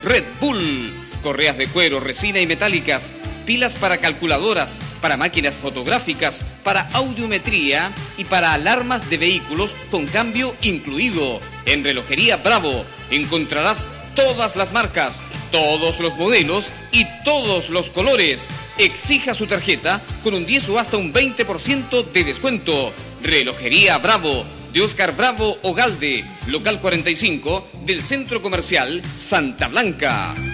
Red Bull, correas de cuero, resina y metálicas, pilas para calculadoras, para máquinas fotográficas, para audiometría y para alarmas de vehículos con cambio incluido. En Relojería Bravo encontrarás todas las marcas, todos los modelos y todos los colores. Exija su tarjeta con un 10 o hasta un 20% de descuento. Relojería Bravo, de Oscar Bravo Ogalde, local 45 del Centro Comercial Santa Blanca.